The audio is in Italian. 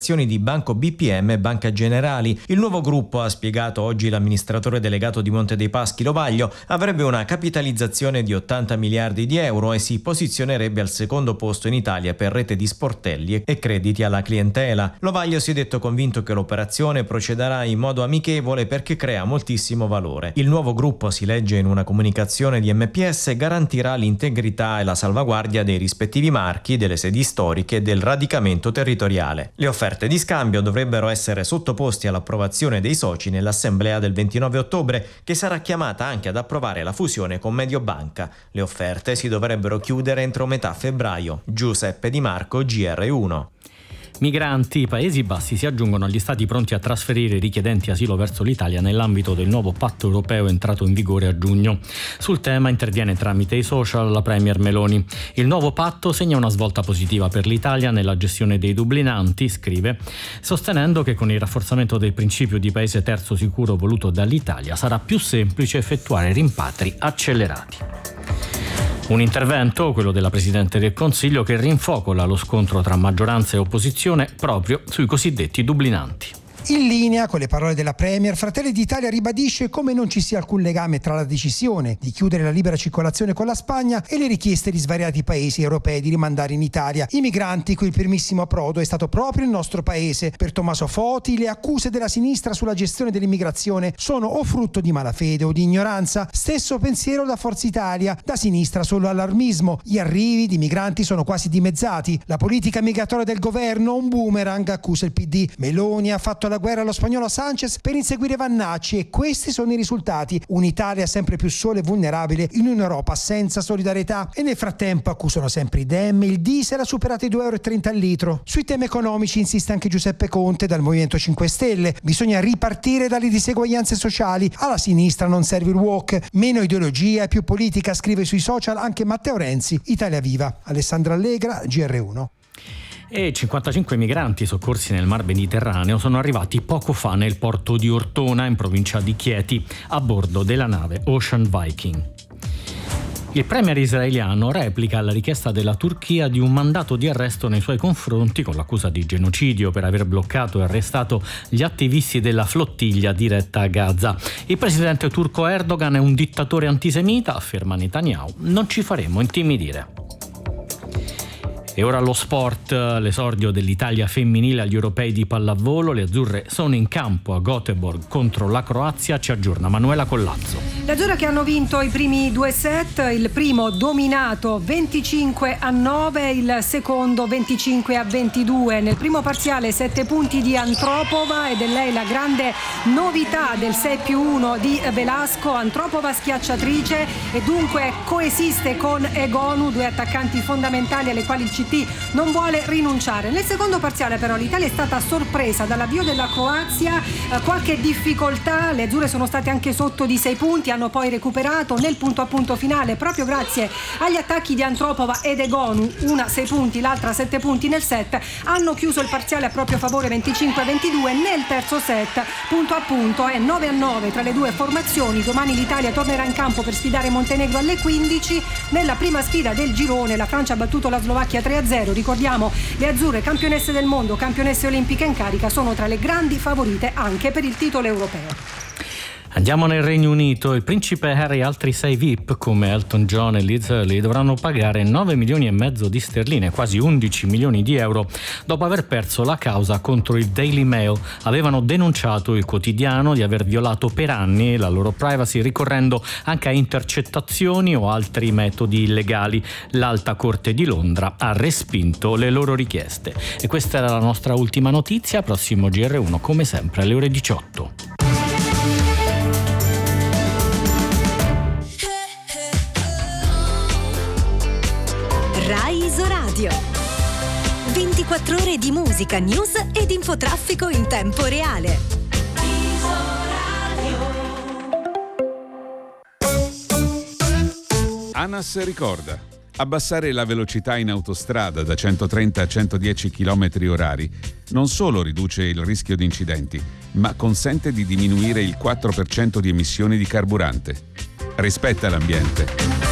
di Banco BPM e Banca Generali. Il nuovo gruppo, ha spiegato oggi l'amministratore delegato di Monte dei Paschi Lovaglio, avrebbe una capitalizzazione di 80 miliardi di euro e si posizionerebbe al secondo posto in Italia per rete di sportelli e crediti alla clientela. Lovaglio si è detto convinto che l'operazione procederà in modo amichevole perché crea moltissimo valore. Il nuovo gruppo, si legge in una comunicazione di MPS, garantirà l'integrità e la salvaguardia dei rispettivi marchi, delle sedi storiche e del radicamento territoriale. Le offerte di scambio dovrebbero essere sottoposti all'approvazione dei soci nell'assemblea del 29 ottobre, che sarà chiamata anche ad approvare la fusione con Mediobanca. Le offerte si dovrebbero chiudere entro metà febbraio. Giuseppe Di Marco, GR1. Migranti, Paesi Bassi si aggiungono agli stati pronti a trasferire i richiedenti asilo verso l'Italia nell'ambito del nuovo patto europeo entrato in vigore a giugno. Sul tema interviene tramite i social la Premier Meloni. Il nuovo patto segna una svolta positiva per l'Italia nella gestione dei dublinanti, scrive, sostenendo che con il rafforzamento del principio di paese terzo sicuro voluto dall'Italia sarà più semplice effettuare rimpatri accelerati. Un intervento, quello della Presidente del Consiglio, che rinfocola lo scontro tra maggioranza e opposizione proprio sui cosiddetti dublinanti. In linea con le parole della Premier, Fratelli d'Italia ribadisce come non ci sia alcun legame tra la decisione di chiudere la libera circolazione con la Spagna e le richieste di svariati paesi europei di rimandare in Italia i migranti cui il primissimo approdo è stato proprio il nostro paese. Per Tommaso Foti, le accuse della sinistra sulla gestione dell'immigrazione sono o frutto di malafede o di ignoranza. Stesso pensiero da Forza Italia, da sinistra solo allarmismo. Gli arrivi di migranti sono quasi dimezzati. La politica migratoria del governo un boomerang, accusa il PD. Meloni ha fatto la guerra allo spagnolo Sanchez per inseguire Vannacci e questi sono i risultati. Un'Italia sempre più sola e vulnerabile in un'Europa senza solidarietà. E nel frattempo accusano sempre i Dem, il diesel ha superato i 2,30 euro al litro. Sui temi economici insiste anche Giuseppe Conte dal Movimento 5 Stelle. Bisogna ripartire dalle diseguaglianze sociali. Alla sinistra non serve il walk. Meno ideologia e più politica, scrive sui social anche Matteo Renzi, Italia Viva. Alessandra Allegra, GR1. E 55 migranti soccorsi nel Mar Mediterraneo sono arrivati poco fa nel porto di Ortona, in provincia di Chieti, a bordo della nave Ocean Viking. Il premier israeliano replica la richiesta della Turchia di un mandato di arresto nei suoi confronti con l'accusa di genocidio per aver bloccato e arrestato gli attivisti della flottiglia diretta a Gaza. Il presidente turco Erdogan è un dittatore antisemita, afferma Netanyahu. Non ci faremo intimidire. E ora lo sport, l'esordio dell'Italia femminile agli europei di pallavolo. Le azzurre sono in campo a Göteborg contro la Croazia, ci aggiorna Manuela Collazzo. Le azzurre che hanno vinto i primi due set, il primo dominato 25-9, il secondo 25-22. Nel primo parziale 7 punti di Antropova ed è lei la grande novità del 6+1 di Velasco. Antropova schiacciatrice e dunque coesiste con Egonu, due attaccanti fondamentali alle quali il CT non vuole rinunciare. Nel secondo parziale però l'Italia è stata sorpresa dall'avvio della Croazia, qualche difficoltà, le azzurre sono state anche sotto di 6 punti, hanno poi recuperato nel punto a punto finale proprio grazie agli attacchi di Antropova ed Egonu, una 6 punti, l'altra 7 punti nel set, hanno chiuso il parziale a proprio favore 25-22. Nel terzo set punto a punto è 9-9 tra le due formazioni. Domani l'Italia tornerà in campo per sfidare Montenegro alle 15. Nella prima sfida del girone la Francia ha battuto la Slovacchia 3-0. Ricordiamo, le azzurre campionesse del mondo, campionesse olimpiche in carica, sono tra le grandi favorite anche per il titolo europeo. Andiamo nel Regno Unito. Il principe Harry e altri 6 VIP come Elton John e Liz Hurley dovranno pagare 9 milioni e mezzo di sterline, quasi 11 milioni di euro, dopo aver perso la causa contro il Daily Mail. Avevano denunciato il quotidiano di aver violato per anni la loro privacy ricorrendo anche a intercettazioni o altri metodi illegali. L'Alta Corte di Londra ha respinto le loro richieste. E questa era la nostra ultima notizia. Prossimo GR1 come sempre alle ore 18. Rai Isoradio. 24 ore di musica, news ed infotraffico in tempo reale. ANAS ricorda: abbassare la velocità in autostrada da 130 a 110 km/h non solo riduce il rischio di incidenti, ma consente di diminuire il 4% di emissioni di carburante. Rispetta l'ambiente.